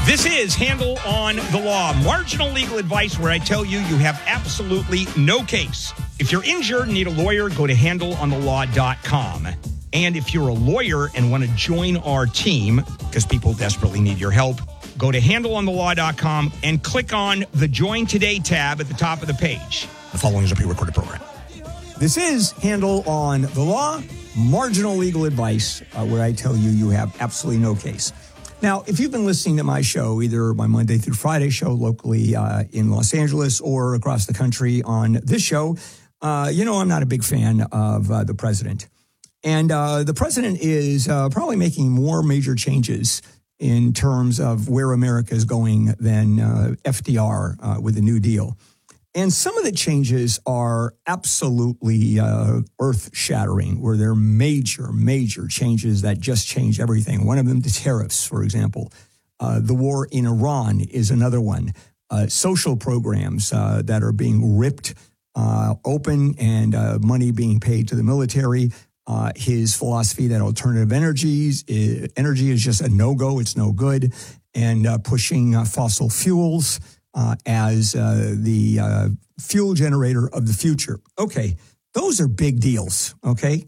This is Handle on the Law, marginal legal advice where I tell you you have absolutely no case. If you're injured and need a lawyer, go to handleonthelaw.com. And if you're a lawyer and want to join our team, because people desperately need your help, go to handleonthelaw.com and click on the Join Today tab at the top of the page. The following is a pre-recorded program. This is Handle on the Law, marginal legal advice where I tell you you have absolutely no case. Now, if you've been listening to my show, either my Monday through Friday show locally in Los Angeles or across the country on this show, you know I'm not a big fan of the president. And the president is probably making more major changes in terms of where America is going than FDR with the New Deal. And some of the changes are absolutely earth-shattering, where they're major, major changes that just change everything. One of them, the tariffs, for example. The war in Iran is another one. Social programs that are being ripped open and money being paid to the military. His philosophy that alternative energy is just a no-go, it's no good, and pushing fossil fuels as the fuel generator of the future. Okay, those are big deals, okay?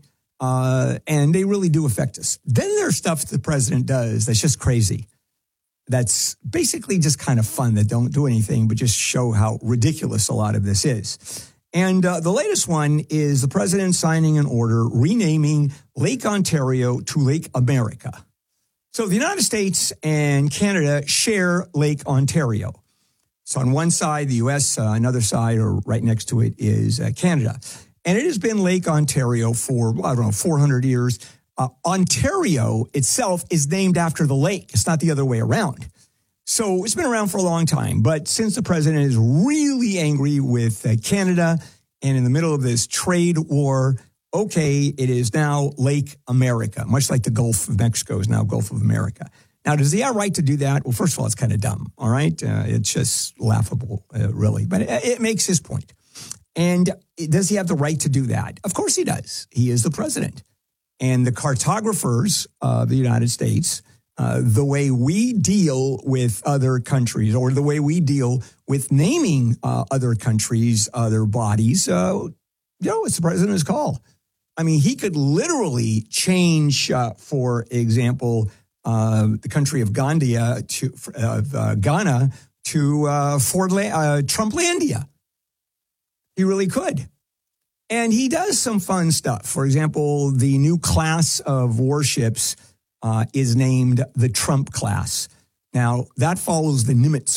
And they really do affect us. Then there's stuff the president does that's just crazy. That's basically just kind of fun, that don't do anything but just show how ridiculous a lot of this is. And the latest one is the president signing an order renaming Lake Ontario to Lake America. So the United States and Canada share Lake Ontario. So on one side, the U.S., another side, or right next to it, is Canada. And it has been Lake Ontario for, 400 years. Ontario itself is named after the lake. It's not the other way around. So it's been around for a long time. But since the president is really angry with Canada and in the middle of this trade war, okay, it is now Lake America, much like the Gulf of Mexico is now Gulf of America. Now, does he have a right to do that? Well, first of all, it's kind of dumb, all right? It's just laughable, really. But it makes his point. And does he have the right to do that? Of course he does. He is the president. And the cartographers of the United States, the way we deal with other countries, or the way we deal with naming other countries, other bodies, it's the president's call. I mean, he could literally change, for example, the country of Ghana to Trumplandia. He really could. And he does some fun stuff. For example, the new class of warships is named the Trump class. Now, that follows the Nimitz